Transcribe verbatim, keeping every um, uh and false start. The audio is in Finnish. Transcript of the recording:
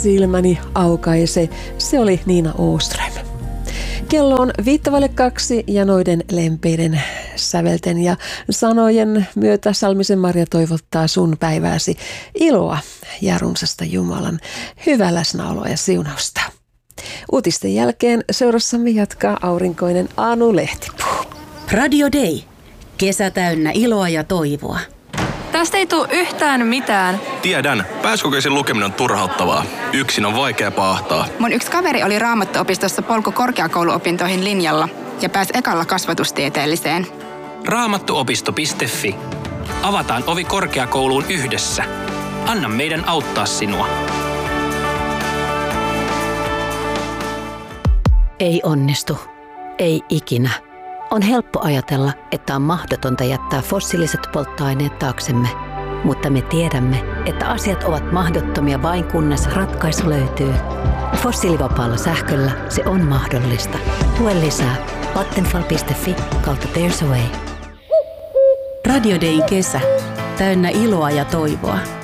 silmäni aukaise. Se oli Niina Åström. Kello on viittavalle kaksi ja noiden lempeiden sävelten ja sanojen myötä Salmisen Marja toivottaa sun päivääsi iloa ja runsasta Jumalan hyvää läsnäoloa ja siunausta. Uutisten jälkeen seurassamme jatkaa aurinkoinen Anu Lehtipuu. Radio Day. Kesä täynnä iloa ja toivoa. Tästä ei tule yhtään mitään. Tiedän. Pääsykokeisen lukeminen on turhauttavaa. Yksin on vaikea paahtaa. Mun yksi kaveri oli Raamattuopistossa polku korkeakouluopintoihin linjalla ja pääsi ekalla kasvatustieteelliseen. Raamattuopisto piste fi. Avataan ovi korkeakouluun yhdessä. Anna meidän auttaa sinua. Ei onnistu. Ei ikinä. On helppo ajatella, että on mahdotonta jättää fossiiliset polttoaineet taaksemme. Mutta me tiedämme, että asiat ovat mahdottomia vain kunnes ratkaisu löytyy. Fossiilivapaalla sähköllä se on mahdollista. Lue lisää vattenfall piste fi kautta There's a way. Radio Dayn kesä. Täynnä iloa ja toivoa.